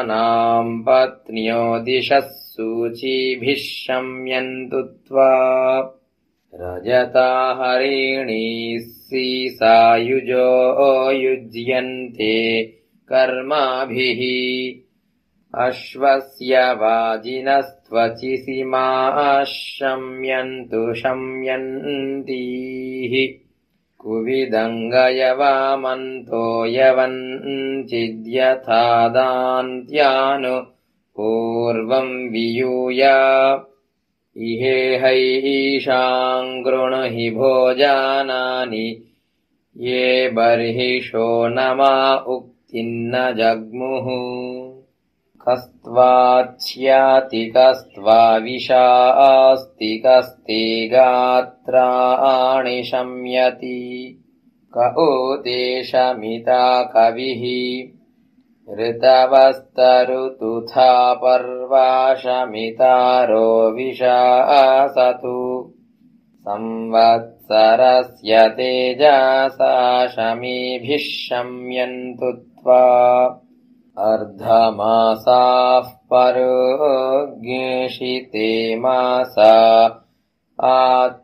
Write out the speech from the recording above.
नाम् पत्न्यो दिशः सूचीभिः शम्यन्तु त्वा रजता हरिणीः सीसायुजो युज्यन्ते कर्माभिः अश्वस्य वाजिनस्त्वचिसीमाः शम्यन्तु शम्यन्तीः कुविदङ्गयवामन्तो यवञ्चिद्यथा दान्त्यानु पूर्वम् वियूया इहेहैषाम् गृणुहि भोजानानि ये बर्हिषो नमा उक्तिन्न जग्मुः कस्त्वाच्छ्याति कस्त्वाविषास्ति कस्ते गात्राणि शम्यति क ऊतेशमिता कविः ऋतवस्तरुतुथा पर्वाशमितारो विशासतु संवत्सरस्य तेजसा शमीभिः शम्यन्तु त्वा अर्धमासाः परोज्ञेषिते मासा